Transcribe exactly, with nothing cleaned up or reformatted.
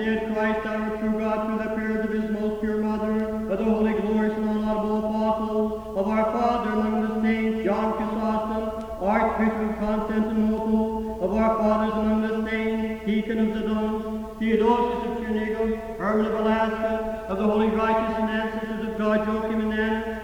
Did Christ our true God through the prayers of his most pure mother, of the holy, glorious, and unlaudable apostles, of our Father among the saints, John Chrysostom, Archbishop of Constantinople, of our fathers among the saints, Deacon of Zidon, Theodosius of Trinigum, Herman of Alaska, of the holy righteous and ancestors of God, Joachim and